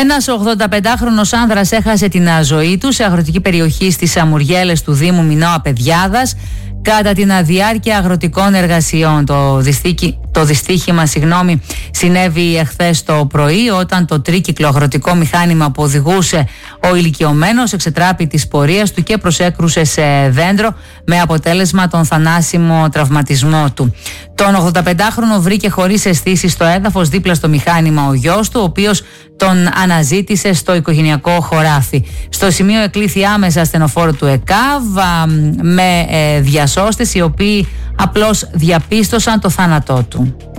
Ένας 85χρονος άνδρας έχασε την ζωή του σε αγροτική περιοχή στις Αμουργέλες του Δήμου Μινώα Παιδιάδας κατά την αδιάρκεια αγροτικών εργασιών. Το δυστύχημα συνέβη εχθές το πρωί, όταν το τρίκυκλο αγροτικό μηχάνημα που οδηγούσε ο ηλικιωμένος εξετράπη της πορείας του και προσέκρουσε σε δέντρο, με αποτέλεσμα τον θανάσιμο τραυματισμό του. Τον 85χρονο βρήκε χωρίς αισθήσεις στο έδαφος δίπλα στο μηχάνημα ο γιος του, ο οποίος τον αναζήτησε στο οικογενειακό χωράφι. Στο σημείο εκλήθη άμεσα ασθενοφόρο του ΕΚΑΒ με διασώστες, οι οποίοι απλώς διαπίστωσαν το θάνατό του.